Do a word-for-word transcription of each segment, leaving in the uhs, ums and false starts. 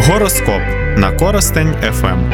Гороскоп на Коростень еф ем.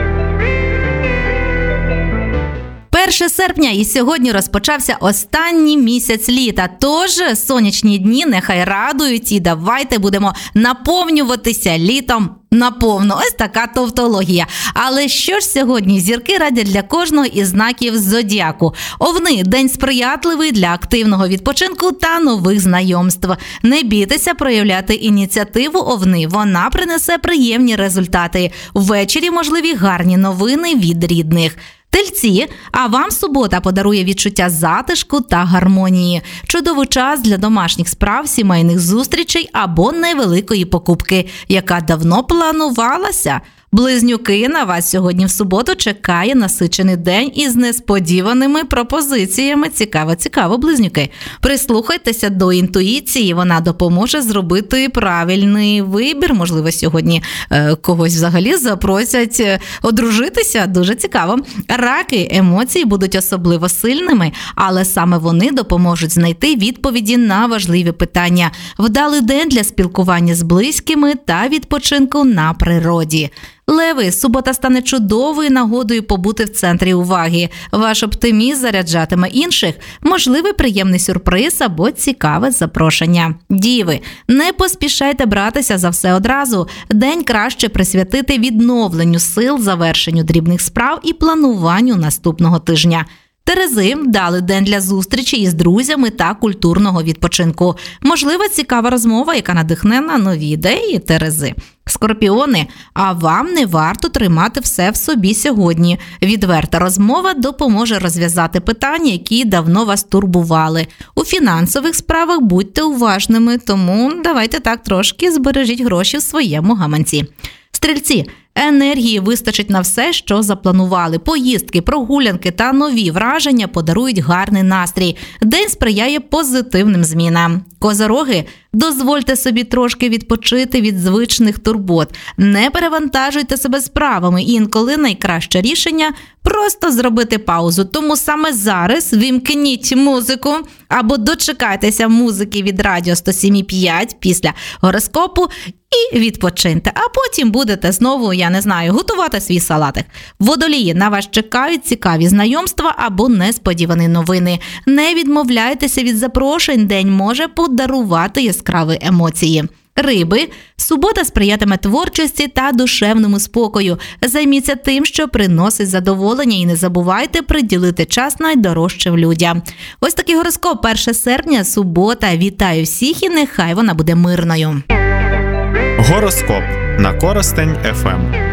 перше серпня і сьогодні розпочався останній місяць літа, тож сонячні дні нехай радують і давайте будемо наповнюватися літом наповну. Ось така тавтологія. Але що ж сьогодні зірки радять для кожного із знаків зодіаку? Овни – день сприятливий для активного відпочинку та нових знайомств. Не бійтеся проявляти ініціативу, овни. Вона принесе приємні результати. Ввечері можливі гарні новини від рідних. Тельці, а вам субота подарує відчуття затишку та гармонії. Чудовий час для домашніх справ, сімейних зустрічей або невеликої покупки, яка давно планувалася. Близнюки, на вас сьогодні в суботу чекає насичений день із несподіваними пропозиціями. Цікаво, цікаво, близнюки. Прислухайтеся до інтуїції, вона допоможе зробити правильний вибір. Можливо, сьогодні е, когось взагалі запросять е, одружитися. Дуже цікаво. Раки, емоції будуть особливо сильними, але саме вони допоможуть знайти відповіді на важливі питання. Вдалий день для спілкування з близькими та відпочинку на природі. Леви, субота стане чудовою нагодою побути в центрі уваги. Ваш оптимізм заряджатиме інших, можливий приємний сюрприз або цікаве запрошення. Діви, не поспішайте братися за все одразу. День краще присвятити відновленню сил, завершенню дрібних справ і плануванню наступного тижня. Терези, вдалий день для зустрічі із друзями та культурного відпочинку. Можлива цікава розмова, яка надихне на нові ідеї. Терези. Скорпіони, а вам не варто тримати все в собі сьогодні. Відверта розмова допоможе розв'язати питання, які давно вас турбували. У фінансових справах будьте уважними, тому давайте так трошки збережіть гроші в своєму гаманці. Стрільці, енергії вистачить на все, що запланували. Поїздки, прогулянки та нові враження подарують гарний настрій. День сприяє позитивним змінам. Козороги, дозвольте собі трошки відпочити від звичних турбот. Не перевантажуйте себе справами. Інколи найкраще рішення – просто зробити паузу. Тому саме зараз вімкніть музику або дочекайтеся музики від Радіо сто сім і п'ять після гороскопу і відпочиньте. А потім будете знову, я не знаю, готувати свій салатик. Водолії, на вас чекають цікаві знайомства або несподівані новини. Не відмовляйтеся від запрошень, день може подарувати яскраві емоції. Риби, субота сприятиме творчості та душевному спокою. Займіться тим, що приносить задоволення, і не забувайте приділити час найдорожчим людям. Ось такий гороскоп, перше серпня, субота. Вітаю всіх і нехай вона буде мирною. Гороскоп на Коростень еф ем.